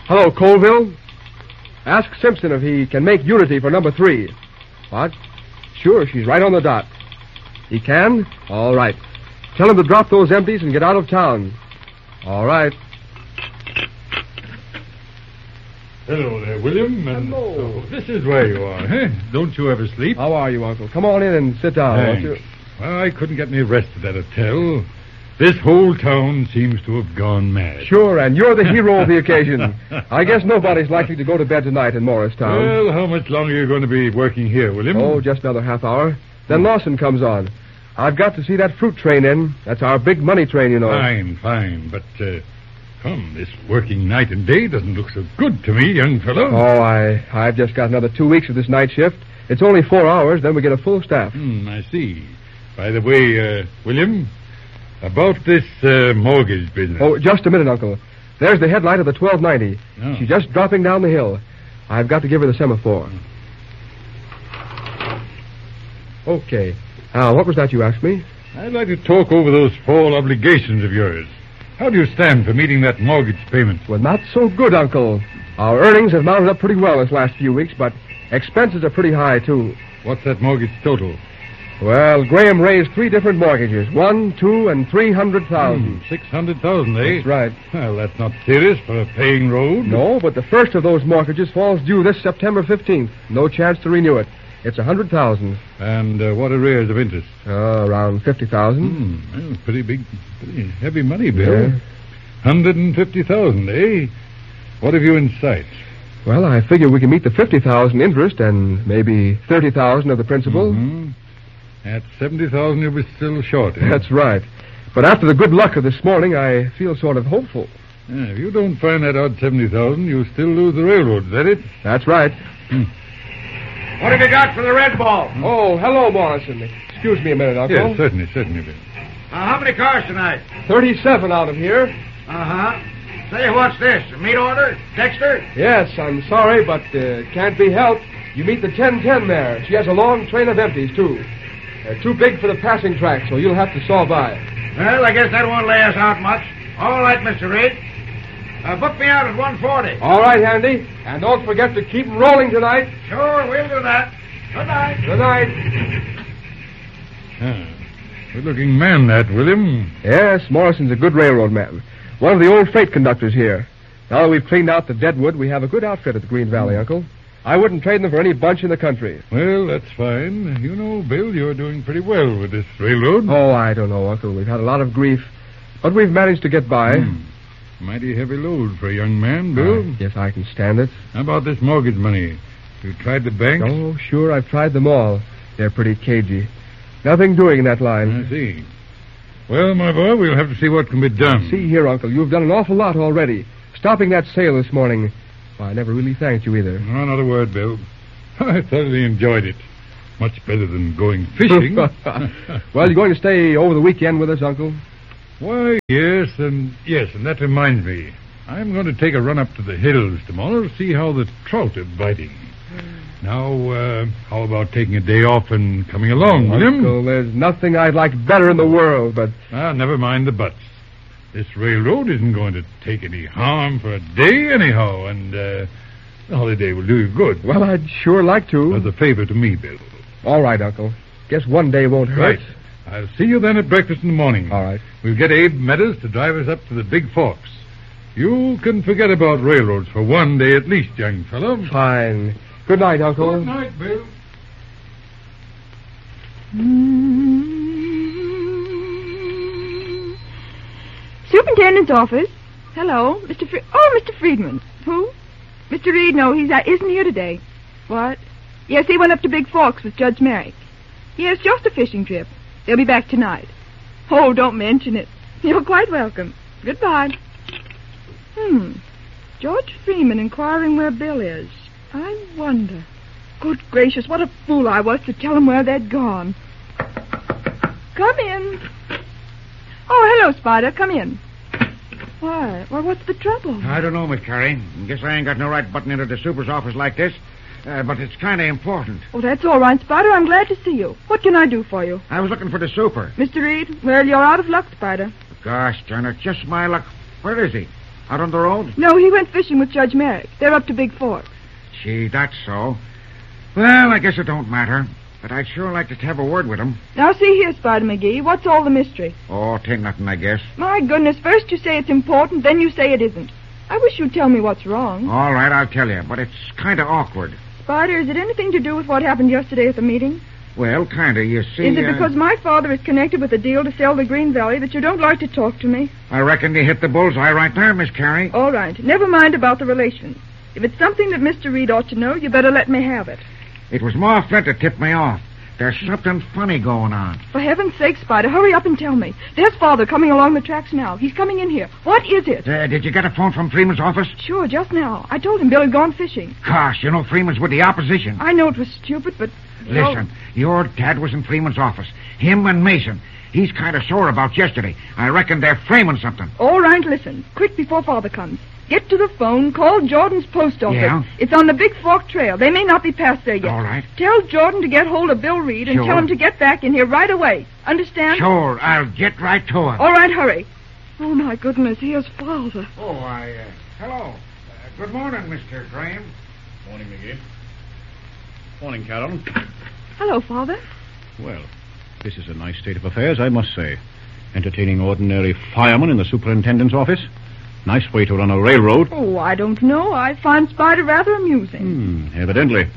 Hello, Colville. Ask Simpson if he can make Unity for number 3. What? Sure, she's right on the dot. He can? All right. Tell him to drop those empties and get out of town. All right. Hello there, William. Hello. This is where you are, eh? Don't you ever sleep? How are you, Uncle? Come on in and sit down, won't you? Well, I couldn't get any rest at that hotel. This whole town seems to have gone mad. Sure, and you're the hero of the occasion. I guess nobody's likely to go to bed tonight in Morristown. Well, how much longer are you going to be working here, William? Oh, just another half hour. Then Lawson comes on. I've got to see that fruit train in. That's our big money train, you know. Fine. But, this working night and day doesn't look so good to me, young fellow. Oh, I've just got another 2 weeks of this night shift. It's only 4 hours, then we get a full staff. I see. By the way, William, about this mortgage business. Oh, just a minute, Uncle. There's the headlight of the 1290. Oh. She's just dropping down the hill. I've got to give her the semaphore. Okay. Now, what was that you asked me? I'd like to talk over those fall obligations of yours. How do you stand for meeting that mortgage payment? Well, not so good, Uncle. Our earnings have mounted up pretty well this last few weeks, but expenses are pretty high, too. What's that mortgage total? Well, Graham raised 3 different mortgages. 1, 2, and 300,000. 600,000, eh? That's right. Well, that's not serious for a paying road. No, but the first of those mortgages falls due this September 15th. No chance to renew it. It's 100,000. And what arrears of interest? Around 50,000. Well, pretty heavy money, Bill. Yeah. 150,000, eh? What have you in sight? Well, I figure we can meet the 50,000 interest and maybe 30,000 of the principal. At 70,000, you'll be still short, eh? That's right. But after the good luck of this morning, I feel sort of hopeful. Yeah, if you don't find that odd 70,000, you'll still lose the railroad, is that it? That's right. What have you got for the Red Ball? Oh, hello, Morrison. Excuse me a minute, Uncle. Yes, certainly, Bill. How many cars tonight? 37 out of here. Say, what's this? A meat order? Dexter? Yes, I'm sorry, but can't be helped. You meet the 1010 there. She has a long train of empties, too. They're too big for the passing track, so you'll have to saw by. Well, I guess that won't lay us out much. All right, Mr. Reed. Book me out at 140. All right, Handy. And don't forget to keep 'em rolling tonight. Sure, we'll do that. Good night. Good night. Good-looking man, that, William. Yes, Morrison's a good railroad man. One of the old freight conductors here. Now that we've cleaned out the deadwood, we have a good outfit at the Green Valley, Uncle. I wouldn't trade them for any bunch in the country. Well, that's fine. You know, Bill, you're doing pretty well with this railroad. Oh, I don't know, Uncle. We've had a lot of grief, but we've managed to get by. Mighty heavy load for a young man, Bill. Yes, I can stand it. How about this mortgage money? You tried the bank? Oh, sure, I've tried them all. They're pretty cagey. Nothing doing in that line. I see. Well, my boy, we'll have to see what can be done. See here, Uncle, you've done an awful lot already. Stopping that sale this morning. Well, I never really thanked you either. Oh, not a word, Bill. I thoroughly enjoyed it. Much better than going fishing. Well, you're going to stay over the weekend with us, Uncle? Why, yes, and that reminds me. I'm going to take a run up to the hills tomorrow to see how the trout are biting. Now, how about taking a day off and coming along, William? Uncle, there's nothing I'd like better in the world, but... Never mind the buts. This railroad isn't going to take any harm for a day anyhow, and the holiday will do you good. Well, I'd sure like to. As a favor to me, Bill. All right, Uncle. Guess one day won't hurt. Right. I'll see you then at breakfast in the morning. All right. We'll get Abe Meadows to drive us up to the Big Forks. You can forget about railroads for one day at least, young fellow. Fine. Good night, Uncle. Good night, Bill. Superintendent's office. Hello, Mr. Friedman. Who? Mr. Reed? No, he isn't here today. What? Yes, he went up to Big Forks with Judge Merrick. Yes, just a fishing trip. They'll be back tonight. Oh, don't mention it. You're quite welcome. Goodbye. George Freeman inquiring where Bill is. I wonder. Good gracious, what a fool I was to tell him where they'd gone. Come in. Oh, hello, Spider. Come in. Why, what's the trouble? I don't know, Miss Carey. Guess I ain't got no right butting into the super's office like this. But it's kind of important. Oh, that's all right, Spider. I'm glad to see you. What can I do for you? I was looking for the super. Mr. Reed, well, you're out of luck, Spider. Gosh darn it, just my luck. Where is he? Out on the road? No, he went fishing with Judge Merrick. They're up to Big Forks. Gee, that's so. Well, I guess it don't matter. But I'd sure like to have a word with him. Now, see here, Spider McGee. What's all the mystery? Oh, 'tain't nothing, I guess. My goodness, first you say it's important, then you say it isn't. I wish you'd tell me what's wrong. All right, I'll tell you, but it's kind of awkward. Spider, is it anything to do with what happened yesterday at the meeting? Well, kind of, you see. Is it because my father is connected with a deal to sell the Green Valley that you don't like to talk to me? I reckon you hit the bullseye right there, Miss Carey. All right, never mind about the relations. If it's something that Mr. Reed ought to know, you better let me have it. It was Ma Flint that tipped me off. There's something funny going on. For heaven's sake, Spider, hurry up and tell me. There's Father coming along the tracks now. He's coming in here. What is it? Did you get a phone from Freeman's office? Sure, just now. I told him Bill had gone fishing. Gosh, you know Freeman's with the opposition. I know it was stupid, but... Listen, your dad was in Freeman's office. Him and Mason. He's kind of sore about yesterday. I reckon they're framing something. All right, listen. Quick before Father comes. Get to the phone. Call Jordan's post office. Yeah? It's on the Big Fork Trail. They may not be past there yet. All right. Tell Jordan to get hold of Bill Reed and Sure. tell him to get back in here right away. Understand? Sure, I'll get right to him. All right, hurry. Oh, my goodness, here's Father. Oh, hello. Good morning, Mr. Graham. Morning, McGee. Morning, Carol. Hello, Father. Well, this is a nice state of affairs, I must say. Entertaining ordinary firemen in the superintendent's office. Nice way to run a railroad. Oh, I don't know. I find Spider rather amusing. Evidently.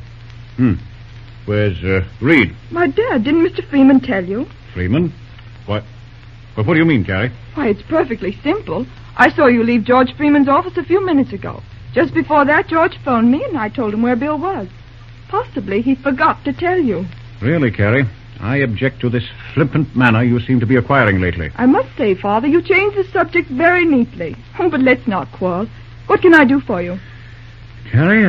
Where's Reed? My dad, didn't Mr. Freeman tell you? Freeman? What? Well, what do you mean, Carrie? Why, it's perfectly simple. I saw you leave George Freeman's office a few minutes ago. Just before that, George phoned me, and I told him where Bill was. Possibly he forgot to tell you. Really, Carrie? I object to this flippant manner you seem to be acquiring lately. I must say, Father, you changed the subject very neatly. Oh, but let's not quarrel. What can I do for you? Carrie,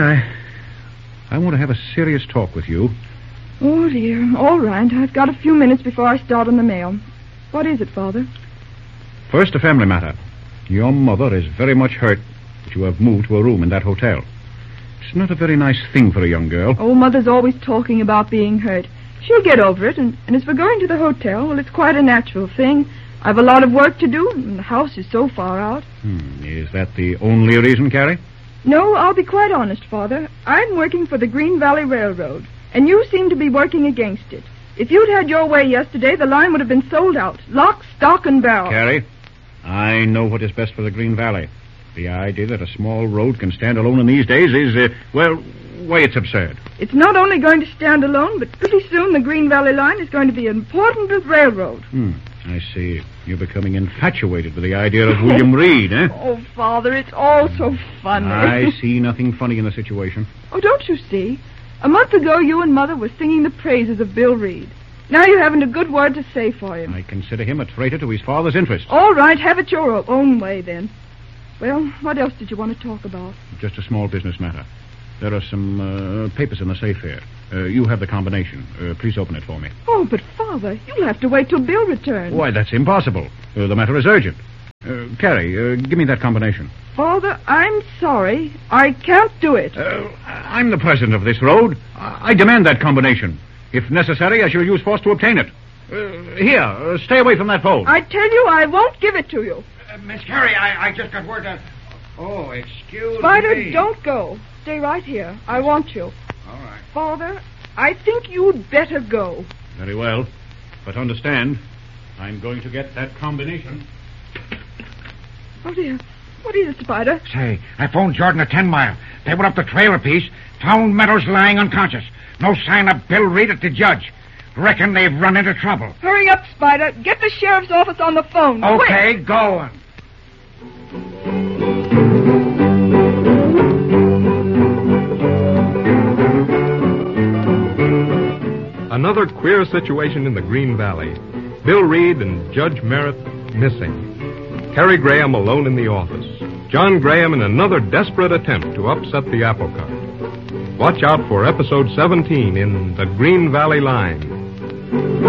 I want to have a serious talk with you. Oh, dear. All right. I've got a few minutes before I start on the mail. What is it, Father? First, a family matter. Your mother is very much hurt that you have moved to a room in that hotel. It's not a very nice thing for a young girl. Oh, Mother's always talking about being hurt. She'll get over it, and as for going to the hotel, well, it's quite a natural thing. I've a lot of work to do, and the house is so far out. Is that the only reason, Carrie? No, I'll be quite honest, Father. I'm working for the Green Valley Railroad, and you seem to be working against it. If you'd had your way yesterday, the line would have been sold out. Lock, stock, and barrel. Carrie, I know what is best for the Green Valley. The idea that a small road can stand alone in these days is, why, it's absurd. It's not only going to stand alone, but pretty soon the Green Valley line is going to be important as railroad. I see. You're becoming infatuated with the idea of William Reed, eh? Oh, Father, it's all so funny. I see nothing funny in the situation. Oh, don't you see? A month ago, you and Mother were singing the praises of Bill Reed. Now you haven't a good word to say for him. I consider him a traitor to his father's interests. All right, have it your own way, then. Well, what else did you want to talk about? Just a small business matter. There are some papers in the safe here. You have the combination. Please open it for me. Oh, but, Father, you'll have to wait till Bill returns. Why, that's impossible. The matter is urgent. Carrie, give me that combination. Father, I'm sorry. I can't do it. I'm the president of this road. I demand that combination. If necessary, I shall use force to obtain it. Here, stay away from that pole. I tell you, I won't give it to you. Miss Carey, I just got word that... Oh, excuse Spider, me. don't go. Stay right here. I want you. All right. Father, I think you'd better go. Very well. But understand, I'm going to get that combination. Oh, dear. What is it, Spider? Say, I phoned Jordan at 10 Mile. They went up the trail a piece, found Meadows lying unconscious. No sign of Bill Reed at the judge. Reckon they've run into trouble. Hurry up, Spider. Get the sheriff's office on the phone. Okay, Quick. going. Another queer situation in the Green Valley. Bill Reed and Judge Merritt missing. Harry Graham alone in the office. John Graham in another desperate attempt to upset the apple cart. Watch out for episode 17 in The Green Valley Line.